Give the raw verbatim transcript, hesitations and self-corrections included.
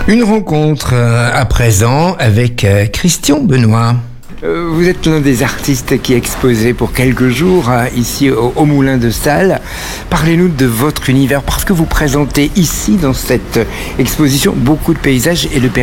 Une rencontre euh, à présent avec euh, Christian Benoît. Euh, Vous êtes l'un des artistes qui exposait pour quelques jours hein, ici au, au Moulin de Salles. Parlez-nous de votre univers parce que vous présentez ici dans cette exposition beaucoup de paysages et de